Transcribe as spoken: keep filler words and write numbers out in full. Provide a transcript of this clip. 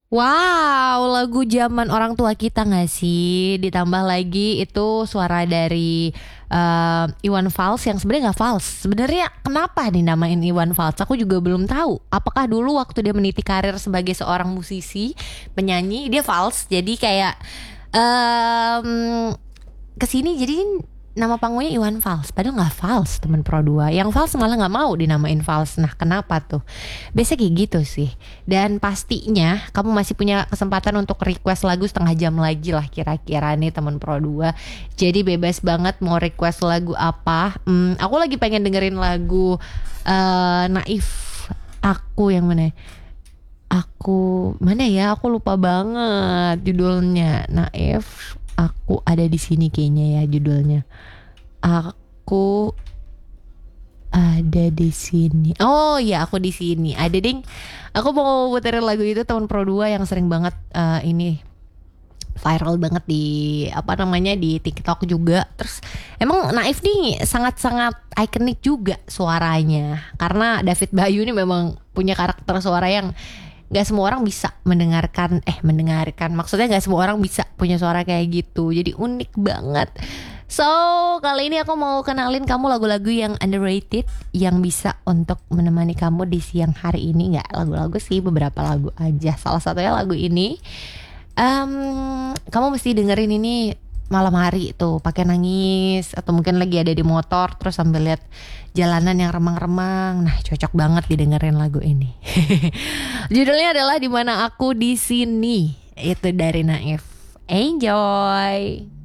Wow, lagu zaman orang tua kita nggak sih? Ditambah lagi itu suara dari eh, Iwan Fals yang sebenarnya nggak fals. Sebenarnya kenapa dinamain Iwan Fals? Aku juga belum tahu. Apakah dulu waktu dia meniti karir sebagai seorang musisi, penyanyi, dia fals. Jadi kayak em kesini jadi nama panggungnya Iwan Fals. Padahal nggak fals temen Pro dua. Yang fals malah nggak mau dinamain fals. Nah kenapa tuh? Biasanya kayak gitu sih. Dan pastinya kamu masih punya kesempatan untuk request lagu setengah jam lagi lah kira-kira nih temen Pro dua. Jadi bebas banget mau request lagu apa. Hmm, aku lagi pengen dengerin lagu eh, Naif. Aku yang mana? Aku mana ya? Aku lupa banget judulnya. Naif. Aku ada di sini kayaknya ya judulnya. Aku ada di sini. Oh ya, aku di sini. Ada ding. Aku mau puterin lagu itu tahun Pro dua yang sering banget eh, ini viral banget di apa namanya di TikTok juga. Terus emang Naif nih sangat-sangat ikonik juga suaranya. Karena David Bayu ini memang punya karakter suara yang gak semua orang bisa mendengarkan eh mendengarkan maksudnya gak semua orang bisa punya suara kayak gitu, jadi unik banget. So kali ini aku mau kenalin kamu lagu-lagu yang underrated yang bisa untuk menemani kamu di siang hari ini. Nggak lagu-lagu sih, beberapa lagu aja. Salah satunya lagu ini. Em, Kamu mesti dengerin ini malam hari tuh pakai nangis atau mungkin lagi ada di motor terus sambil lihat jalanan yang remang-remang. Nah, cocok banget didengerin lagu ini. Judulnya adalah Di Mana Aku di Sini. Itu dari Naif. Enjoy.